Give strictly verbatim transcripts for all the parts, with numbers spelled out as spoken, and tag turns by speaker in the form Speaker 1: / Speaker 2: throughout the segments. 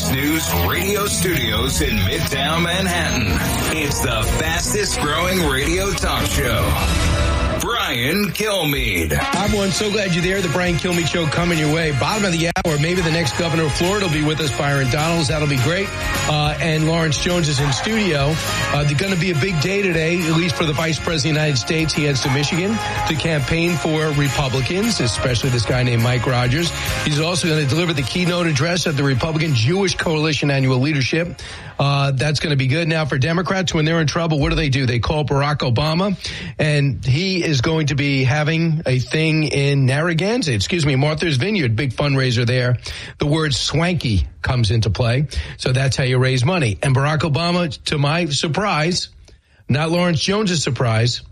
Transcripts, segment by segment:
Speaker 1: Fox News radio studios in Midtown Manhattan. It's the fastest growing radio talk show. Brian Kilmeade.
Speaker 2: Hi, everyone. So glad you're there. The Brian Kilmeade Show coming your way. Bottom of the hour, maybe the next governor of Florida will be with us, Byron Donalds. That'll be great. Uh, and Lawrence Jones is in studio. Uh, they're going to be a big day today, at least for the Vice President of the United States. He heads to Michigan to campaign for Republicans, especially this guy named Mike Rogers. He's also going to deliver the keynote address at the Republican Jewish Coalition Annual Leadership. Uh, that's going to be good. Now, for Democrats, when they're in trouble, what do they do? They call Barack Obama, and he is going to be having a thing in Narragansett, excuse me, Martha's Vineyard, big fundraiser there. The word swanky comes into play. So that's how you raise money. And Barack Obama, to my surprise, not Lawrence Jones' surprise,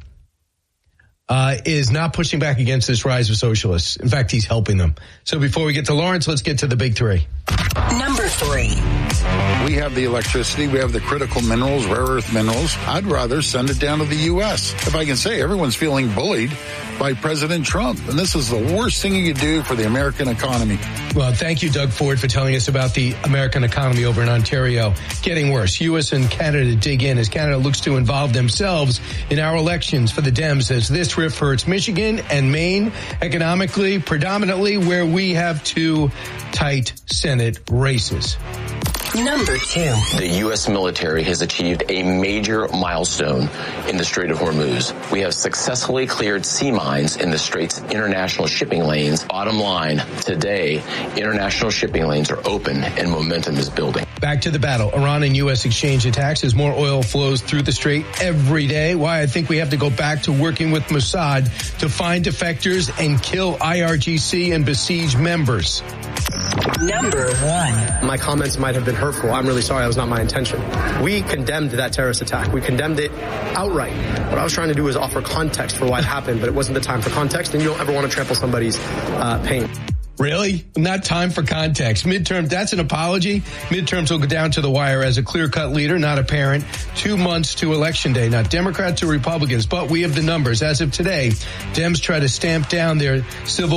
Speaker 2: uh, is not pushing back against this rise of socialists. In fact, he's helping them. So before we get to Lawrence, let's get to the big three.
Speaker 3: Number three.
Speaker 4: We have the electricity. We have the critical minerals, rare earth minerals. I'd rather send it down to the U S. If I can say, everyone's feeling bullied by President Trump. And this is the worst thing you could do for the American economy.
Speaker 2: Well, thank you, Doug Ford, for telling us about the American economy over in Ontario. Getting worse. U S and Canada dig in as Canada looks to involve themselves in our elections for the Dems as this rift hurts Michigan and Maine economically, predominantly where we have two tight Senate races.
Speaker 3: Number two.
Speaker 5: The U S military has achieved a major milestone in the Strait of Hormuz. We have successfully cleared sea mines in the Strait's international shipping lanes. Bottom line, today, international shipping lanes are open and momentum is building.
Speaker 2: Back to the battle. Iran and U S exchange attacks as more oil flows through the Strait every day. Why I think we have to go back to working with Mossad to find defectors and kill I R G C and besieged members.
Speaker 3: Number one.
Speaker 6: My comments might have been hurtful. I'm really sorry. That was not my intention. We condemned that terrorist attack. We condemned it outright. What I was trying to do was offer context for why it happened, but it wasn't the time for context, and you don't ever want to trample somebody's uh, pain.
Speaker 2: Really? Not time for context. Midterm, that's an apology. Midterms will go down to the wire as a clear-cut leader, not a parent. Two months to Election Day, not Democrats or Republicans, but we have the numbers. As of today, Dems try to stamp down their civil